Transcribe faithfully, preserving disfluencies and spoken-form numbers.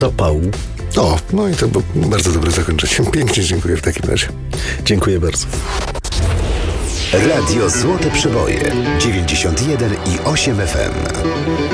zapału. O, no i to było bardzo dobre zakończenie. Pięknie dziękuję w takim razie. Dziękuję bardzo. Radio Złote Przeboje dziewięćdziesiąt jeden i osiem F M.